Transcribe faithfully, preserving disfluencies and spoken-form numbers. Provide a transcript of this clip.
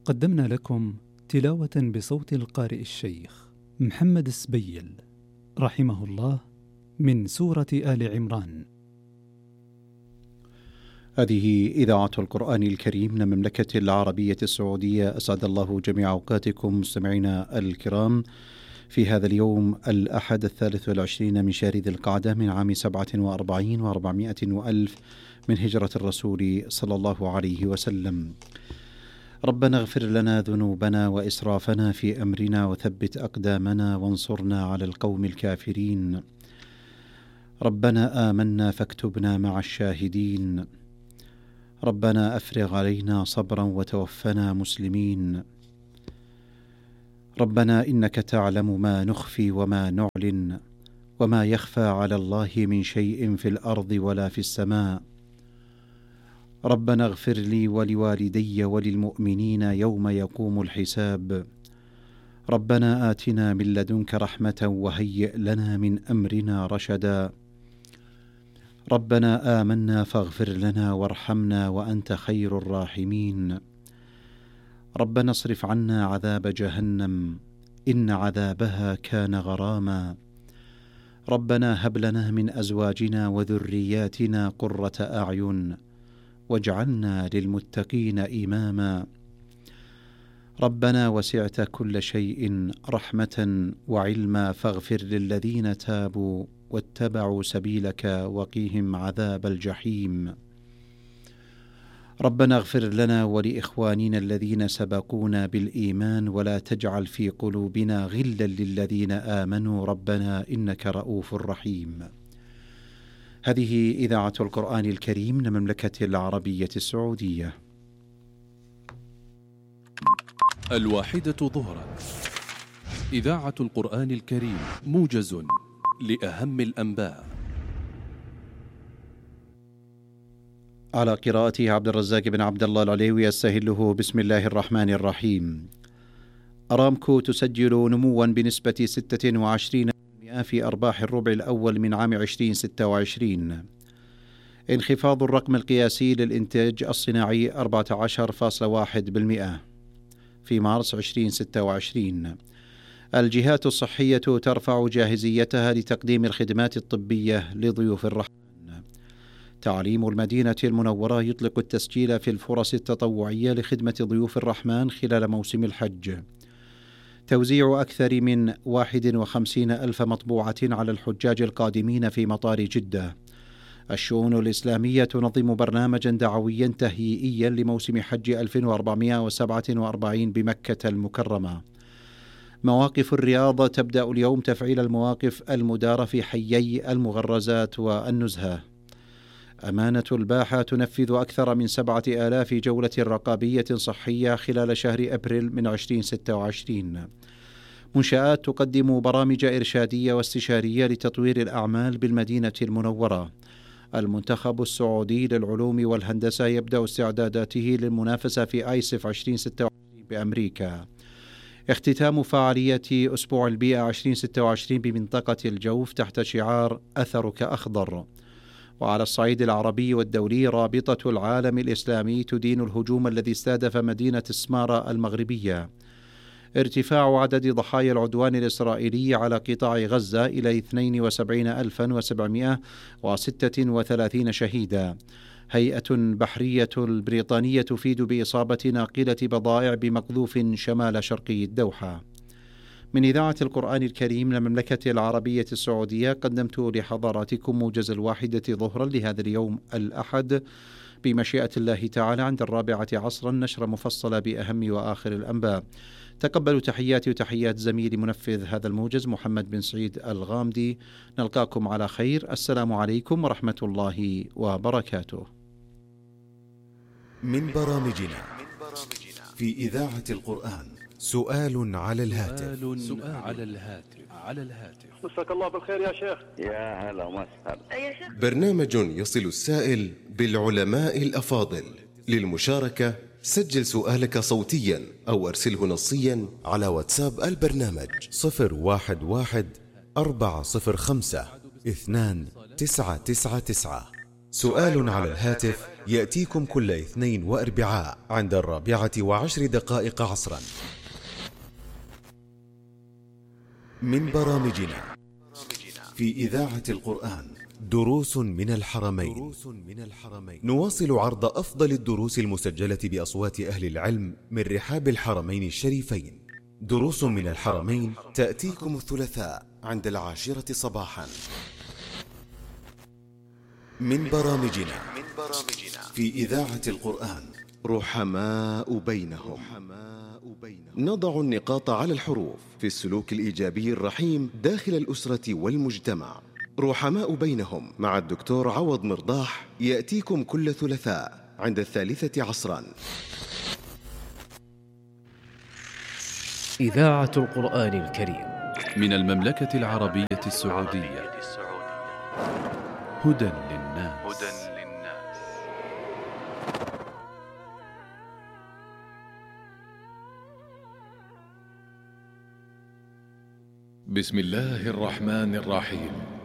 قدمنا لكم تلاوة بصوت القارئ الشيخ محمد السبيل رحمه الله من سورة آل عمران. هذه إذاعة القرآن الكريم من المملكة العربية السعودية. أسعد الله جميع أوقاتكم مستمعينا الكرام في هذا اليوم الأحد الثالث والعشرين من شهر ذي القعدة من عام سبعة وأربعين وأربعمائة وألف من هجرة الرسول صلى الله عليه وسلم. ربنا اغفر لنا ذنوبنا وإسرافنا في أمرنا وثبت أقدامنا وانصرنا على القوم الكافرين. ربنا آمنا فاكتبنا مع الشاهدين. ربنا أفرغ علينا صبرا وتوفنا مسلمين. ربنا إنك تعلم ما نخفي وما نعلن وما يخفى على الله من شيء في الأرض ولا في السماء. ربنا اغفر لي ولوالدي وللمؤمنين يوم يقوم الحساب. ربنا آتنا من لدنك رحمة وهيئ لنا من أمرنا رشدا. ربنا آمنا فاغفر لنا وارحمنا وأنت خير الراحمين. ربنا اصرف عنا عذاب جهنم إن عذابها كان غراما. ربنا هب لنا من أزواجنا وذرياتنا قرة أعين واجعلنا للمتقين إماما. ربنا وسعت كل شيء رحمة وعلما فاغفر للذين تابوا واتبعوا سبيلك وقيهم عذاب الجحيم. ربنا اغفر لنا ولإخواننا الذين سبقونا بالإيمان ولا تجعل في قلوبنا غلا للذين آمنوا ربنا إنك رؤوف رحيم. هذه إذاعة القرآن الكريم من المملكة العربية السعودية. الواحدة ظهرا، إذاعة القرآن الكريم، موجز لأهم الأنباء. على قراءته عبد الرزاق بن عبد الله العليوي يستهله. بسم الله الرحمن الرحيم. أرامكو تسجل نموا بنسبة ستة وعشرين بالمئة في أرباح الربع الأول من عام عشرين ستة وعشرين. انخفاض الرقم القياسي للإنتاج الصناعي أربعة عشر فاصلة واحد بالمئة في مارس عشرين ستة وعشرين. الجهات الصحية ترفع جاهزيتها لتقديم الخدمات الطبية لضيوف الرحمن. تعليم المدينة المنورة يطلق التسجيل في الفرص التطوعية لخدمة ضيوف الرحمن خلال موسم الحج. توزيع أكثر من واحد وخمسين ألف مطبوعة على الحجاج القادمين في مطار جدة. الشؤون الإسلامية تنظم برنامجا دعويا تهيئيا لموسم حج ألف وأربعمائة وسبعة وأربعين بمكة المكرمة. مواقف الرياض تبدأ اليوم تفعيل المواقف المدارة في حيي المغرزات والنزهة. أمانة الباحة تنفذ أكثر من سبعة آلاف جولة رقابية صحية خلال شهر أبريل من عشرين ستة وعشرين. منشآت تقدم برامج إرشادية واستشارية لتطوير الأعمال بالمدينة المنورة. المنتخب السعودي للعلوم والهندسة يبدأ استعداداته للمنافسة في آيسف عشرين ستة وعشرين بأمريكا. اختتام فعالية أسبوع البيئة عشرين ستة وعشرين بمنطقة الجوف تحت شعار أثرك أخضر. وعلى الصعيد العربي والدولي، رابطة العالم الإسلامي تدين الهجوم الذي استهدف مدينة السمارة المغربية. ارتفاع عدد ضحايا العدوان الإسرائيلي على قطاع غزة إلى اثنين وسبعين ألفا وسبعمائة وستة وثلاثين شهيدا. هيئة بحرية البريطانية تفيد بإصابة ناقلة بضائع بمقذوف شمال شرقي الدوحة. من إذاعة القرآن الكريم للمملكة العربية السعودية قدمت لحضراتكم موجز الواحدة ظهرا لهذا اليوم الأحد بمشيئة الله تعالى عند الرابعة عصرا، نشرة مفصلة بأهم وآخر الأنباء. تقبلوا تحياتي وتحيات زميلي منفذ هذا الموجز محمد بن سعيد الغامدي. نلقاكم على خير. السلام عليكم ورحمة الله وبركاته. من برامجنا في إذاعة القرآن سؤال على الهاتف. سؤال على الهاتف على الهاتف مساك الله بالخير يا شيخ. يا هلا ومسهلا. يا شيخ. برنامج يصل السائل بالعلماء الأفاضل. للمشاركة سجل سؤالك صوتيا أو أرسله نصيا على واتساب البرنامج صفر واحد واحد أربعة صفر خمسة اثنان تسعة تسعة تسعة. سؤال على الهاتف يأتيكم كل اثنين وأربعاء عند الرابعة وعشر دقائق عصرا من برامجنا في إذاعة القرآن دروس من الحرمين. نواصل عرض أفضل الدروس المسجلة بأصوات أهل العلم من رحاب الحرمين الشريفين. دروس من الحرمين تأتيكم الثلاثاء عند العاشرة صباحا من برامجنا في إذاعة القرآن رحماء بينهم. نضع النقاط على الحروف في السلوك الإيجابي الرحيم داخل الأسرة والمجتمع. رحماء بينهم مع الدكتور عوض مرضاح يأتيكم كل ثلاثاء عند الثالثة عصرا. إذاعة القرآن الكريم من المملكة العربية السعودية. هدى للناس. بسم الله الرحمن الرحيم.